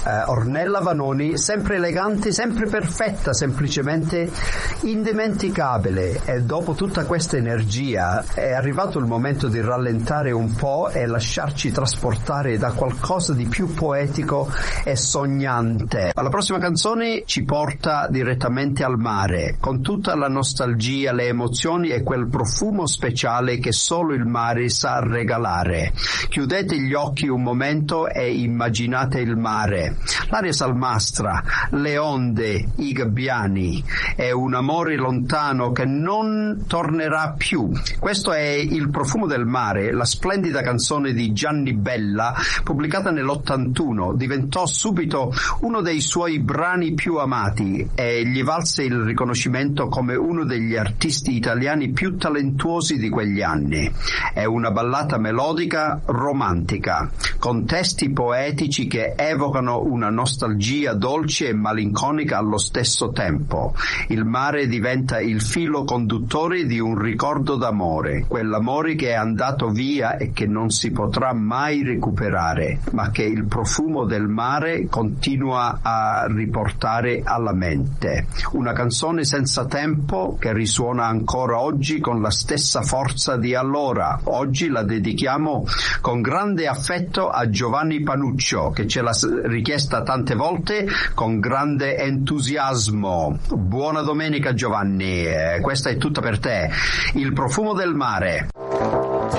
Ornella Vanoni, sempre elegante, sempre perfetta, semplicemente indimenticabile. E dopo tutta questa energia è arrivato il momento di rallentare un po' e lasciarci trasportare da qualcosa di più poetico e sognante. La prossima canzone ci porta direttamente al mare, con tutta la nostalgia, le emozioni e quel profumo speciale che solo il mare sa regalare. Chiudete gli occhi un momento e immaginate il mare, l'aria salmastra, le onde, i gabbiani e un amore lontano che non tornerà più. Questo è Il profumo del mare, la splendida canzone di Gianni Bella, pubblicata nell'81. Diventò subito uno dei suoi brani più amati e gli valse il riconoscimento come uno degli artisti italiani più talentuosi di quegli anni. È una ballata melodica romantica, con testi poetici che evocano una nostalgia dolce e malinconica allo stesso tempo. Il mare diventa il filo conduttore di un ricordo d'amore, quell'amore che è andato via e che non si potrà mai recuperare, ma che il profumo del mare continua a riportare alla mente. Una canzone senza tempo che risuona ancora oggi con la stessa forza di allora. Oggi la dedichiamo con grande affetto a Giovanni Panuccio, che ce l'ha richiesta tante volte con grande entusiasmo. Buona domenica Giovanni, questa è tutta per te. Il profumo del mare.